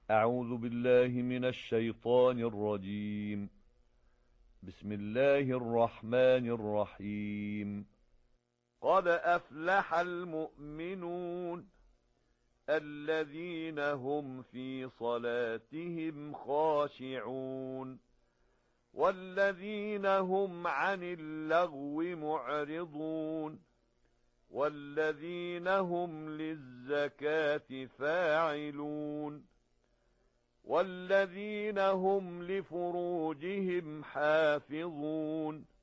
أعوذ بالله من الشيطان الرجيم. بسم الله الرحمن الرحيم. قد أفلح المؤمنون الذين هم في صلاتهم خاشعون والذين هم عن اللغو معرضون والذين هم للزكاة فاعلون والذين هم لفروجهم حافظون